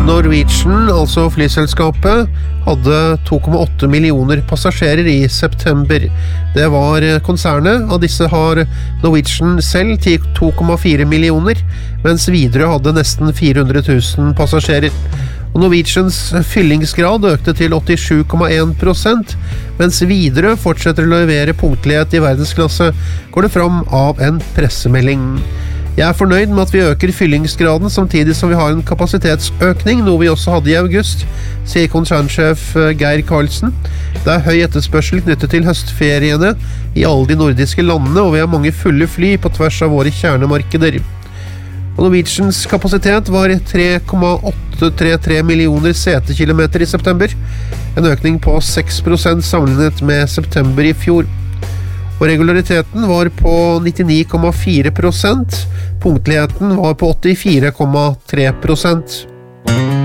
Norwegian, altså flyselskapet, hadde 2,8 millioner passasjerer i september. Det var konsernet. Av disse har Norwegian selv 2,4 millioner, mens Widerøe hadde nesten 400 000 passasjerer. Og Norwegians fyllingsgrad økte til 87,1%, mens Widerøe fortsetter å levere punktlighet i verdensklasse, går det fram av en pressemelding. Jeg er fornøyd med at vi øker fyllingsgraden samtidig som vi har en kapasitetsøkning, noe vi også hadde i august, sier konsernsjef Geir Karlsen. Det er høy etterspørsel knyttet til høstferiene i alle de nordiske landene, og vi har mange fulle fly på tvers av våre kjernemarkeder. Og Norwegians kapasitet var 3,833 millioner setekilometer i september, en økning på 6% sammenlignet med september i fjor. Og regulariteten var på 99,4%, punktligheten var på 84,3%.